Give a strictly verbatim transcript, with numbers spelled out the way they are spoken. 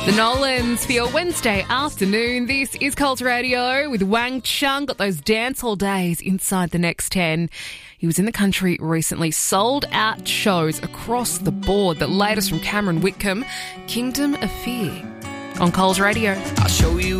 The Nolans for your Wednesday afternoon. This is Cult Radio with Wang Chung. Got those dance hall days inside the Next ten. He was in the country recently, sold out shows across the board. The latest from Cameron Whitcomb, Kingdom of Fear, on Cult Radio. I'll show you